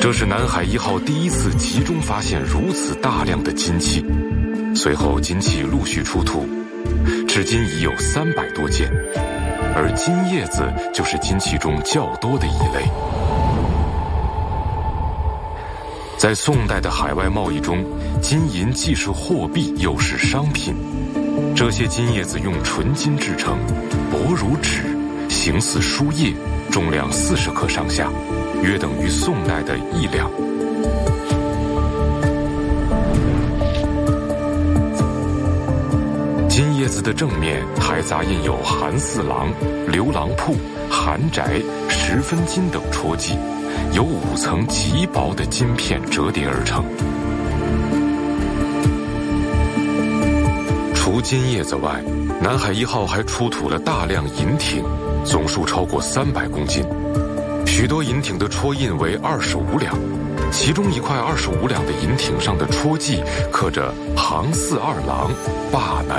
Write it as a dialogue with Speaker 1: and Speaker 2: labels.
Speaker 1: 这是南海1号第一次集中发现如此大量的金器，随后金器陆续出土，至今已有300多件，而金叶子就是金器中较多的一类。在宋代的海外贸易中，金银既是货币又是商品。这些金叶子用纯金制成，薄如纸，形似书页，重量40克上下，约等于宋代的1两。金叶子的正面还杂印有韩四郎、刘郎铺、韩宅、10分金等戳记，由5层极薄的金片折叠而成。除金叶子外，南海1号还出土了大量银艇，总数超过300公斤。许多银艇的戳印为25两，其中一块25两的银艇上的戳记刻着“杭四二郎，灞南